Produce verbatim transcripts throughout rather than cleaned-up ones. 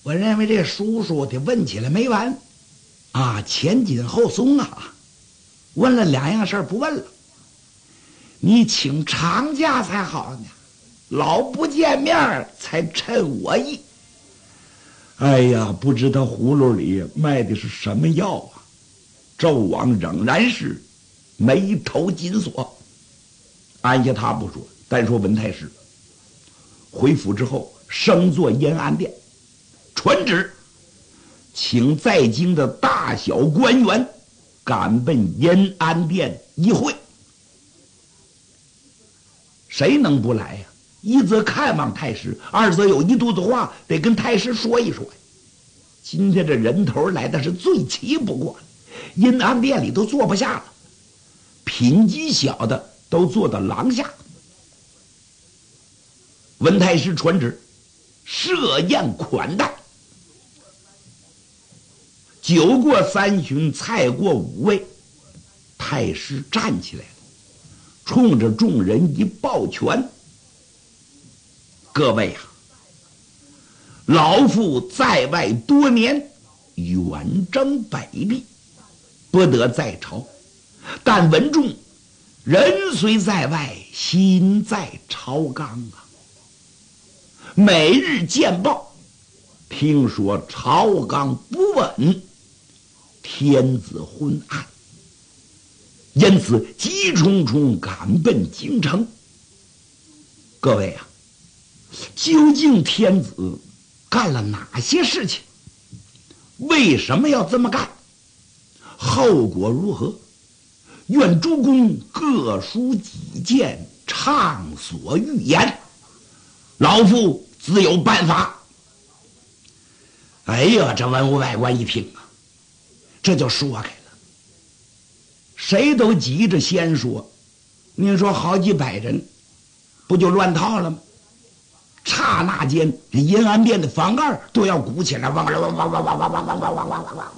我认为这叔叔得问起来没完啊，前紧后松啊，问了两样事儿不问了。你请长假才好呢，老不见面才趁我意。哎呀，不知道葫芦里卖的是什么药啊！纣王仍然是眉头紧锁。按下他不说，单说文太师回府之后，升坐延安殿，传旨请在京的大小官员赶奔延安殿议会。谁能不来呀？一则看望太师，二则有一肚子话得跟太师说一说。今天这人头来的是最齐不过了，阴安殿里都坐不下了，品级小的都坐到廊下。文太师传旨设宴款待，酒过三巡，菜过五味，太师站起来了，冲着众人一抱拳：各位啊，老夫在外多年，远征北地，不得在朝，但闻众人虽在外，心在朝纲啊。每日见报，听说朝纲不稳，天子昏暗，因此急匆匆赶奔京城。各位啊，究竟天子干了哪些事情？为什么要这么干？后果如何？愿诸公各抒己见，畅所欲言，老夫自有办法。哎呀，这文武百官一听啊，这就说开了，谁都急着先说。您说好几百人不就乱套了吗？刹那间这阴安殿的房盖都要鼓起来，汪汪汪汪汪汪汪汪汪汪汪汪汪。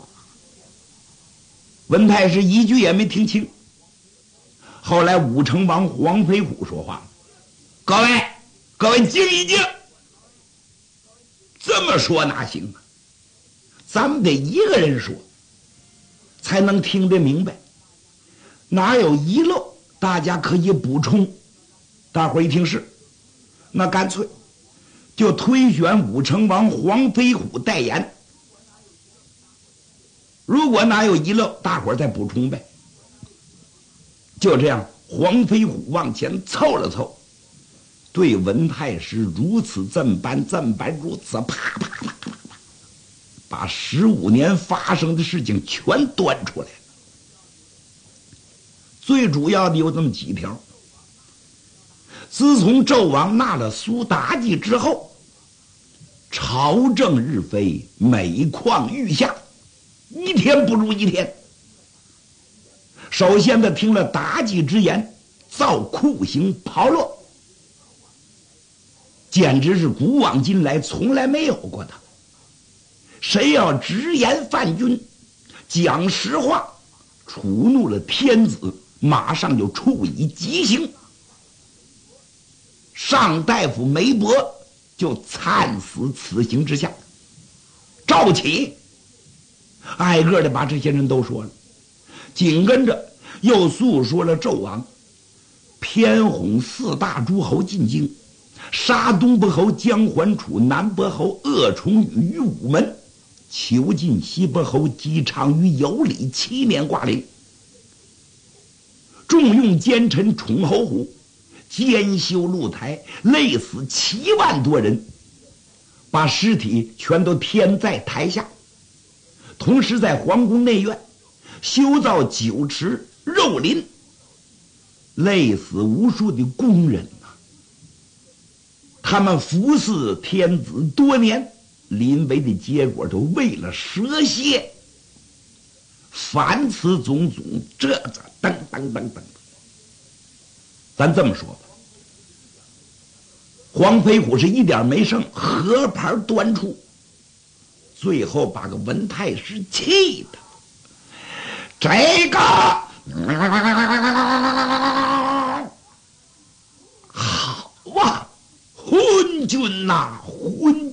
文太师一句也没听清。后来武成王黄飞虎说话了：各位各位静一静，这么说哪行啊？咱们得一个人说才能听得明白，哪有遗漏大家可以补充。大伙一听是，那干脆就推选武成王黄飞虎代言，如果哪有遗漏，大伙再补充呗。就这样，黄飞虎往前凑了凑，对文太师如此这般这般如此，啪啪啪啪啪，把十五年发生的事情全端出来了。最主要的有这么几条：自从纣王纳了苏妲己之后，朝政日非，每况愈下，一天不如一天。首先他听了妲己之言，造酷刑炮烙，简直是古往今来从来没有过的。谁要直言犯君，讲实话，触怒了天子，马上就处以极刑。上大夫梅伯就惨死此刑之下。赵启挨个的把这些人都说了，紧跟着又诉说了纣王偏哄四大诸侯进京，杀东伯侯姜桓楚、南伯侯鄂崇禹于午门，囚禁西伯侯姬昌于有里，七年挂零，重用奸臣宠侯虎，监修露台，累死七万多人，把尸体全都填在台下。同时在皇宫内院修造酒池肉林，累死无数的工人啊！他们服侍天子多年，临危的结果都为了蛇蝎。凡此种种，这这噔噔噔噔，咱这么说吧，黄飞虎是一点没剩，合盘端出，最后把个文太师气的，这个好啊，昏君呐、啊，昏